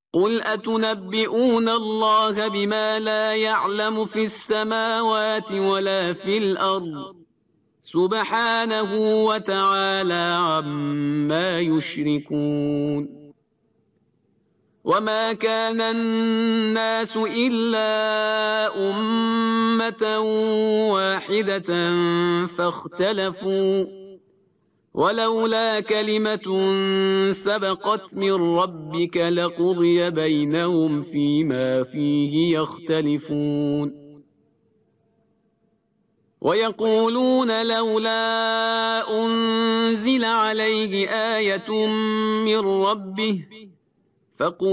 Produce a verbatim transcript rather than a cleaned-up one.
قل أتنبئون الله بما لا يعلم في السماوات ولا في الأرض سبحانه وتعالى عما يشركون وما كان الناس إلا أمة واحدة فاختلفوا ولولا كلمة سبقت من ربك لقضي بينهم فيما فيه يختلفون ويقولون لولا أنزل عليه آية من ربه فقل